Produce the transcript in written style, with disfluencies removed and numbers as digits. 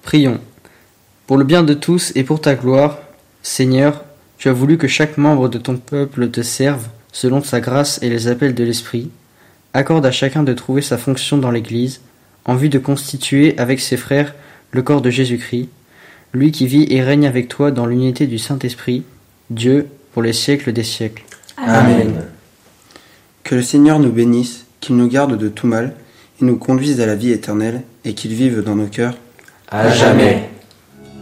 Prions. Pour le bien de tous et pour ta gloire, Seigneur, tu as voulu que chaque membre de ton peuple te serve selon sa grâce et les appels de l'Esprit. Accorde à chacun de trouver sa fonction dans l'Église, en vue de constituer avec ses frères le corps de Jésus-Christ, lui qui vit et règne avec toi dans l'unité du Saint-Esprit, Dieu, pour les siècles des siècles. Amen. Que le Seigneur nous bénisse, qu'il nous garde de tout mal, et nous conduise à la vie éternelle, et qu'il vive dans nos cœurs à jamais.